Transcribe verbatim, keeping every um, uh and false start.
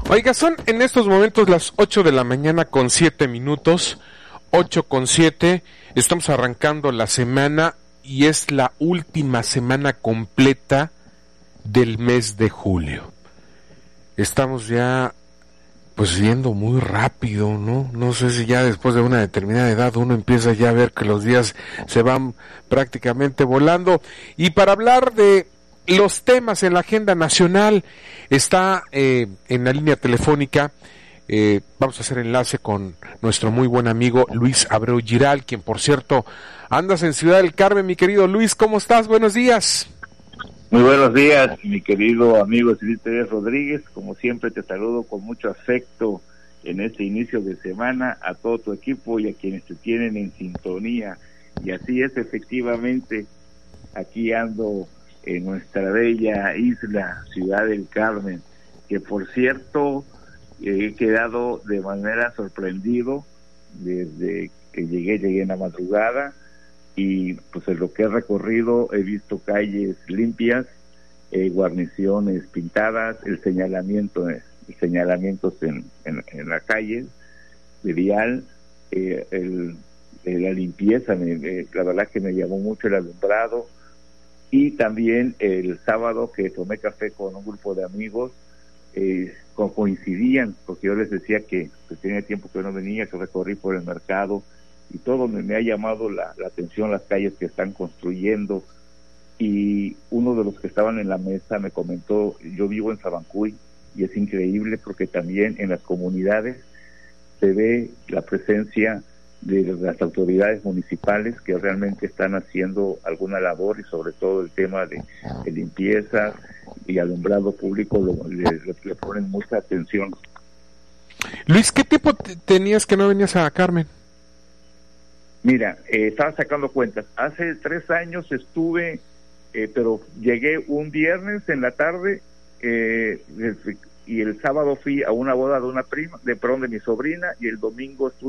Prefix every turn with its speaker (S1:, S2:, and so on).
S1: Oiga, son en estos momentos las ocho de la mañana con siete minutos, ocho con siete, estamos arrancando la semana y es la última semana completa del mes de julio. Estamos ya pues yendo muy rápido, ¿no? No sé si ya después de una determinada edad uno empieza ya a ver que los días se van prácticamente volando. Y para hablar de los temas en la agenda nacional, está eh, en la línea telefónica, eh, vamos a hacer enlace con nuestro muy buen amigo Luis Abreu Giral, quien por cierto, andas en Ciudad del Carmen, mi querido Luis, ¿cómo estás? Buenos días.
S2: Muy buenos días, mi querido amigo Silvestre Rodríguez. Como siempre te saludo con mucho afecto en este inicio de semana a todo tu equipo y a quienes te tienen en sintonía. Y así es, efectivamente, aquí ando en nuestra bella isla, Ciudad del Carmen, que por cierto he quedado de manera sorprendido desde que llegué, llegué en la madrugada. Y pues en lo que he recorrido he visto calles limpias, eh, guarniciones pintadas, el señalamiento, el señalamientos en, en, en la calle, vial, eh, el, eh, la limpieza, me, eh, la verdad que me llamó mucho el alumbrado. Y también el sábado que tomé café con un grupo de amigos, eh, co- coincidían, porque yo les decía que, que tenía tiempo que no venía, que recorrí por el mercado, y todo me, me ha llamado la, la atención las calles que están construyendo. Y uno de los que estaban en la mesa me comentó, yo vivo en Sabancuy y es increíble porque también en las comunidades se ve la presencia de las autoridades municipales que realmente están haciendo alguna labor, y sobre todo el tema de, de limpieza y alumbrado público lo, le, le, le ponen mucha atención.
S1: Luis, ¿qué tiempo te- tenías que no venías a Carmen?
S2: Mira, eh, estaba sacando cuentas. Hace tres años estuve, eh, pero llegué un viernes en la tarde eh, y el sábado fui a una boda de una prima, de perdón, de mi sobrina, y el domingo estuve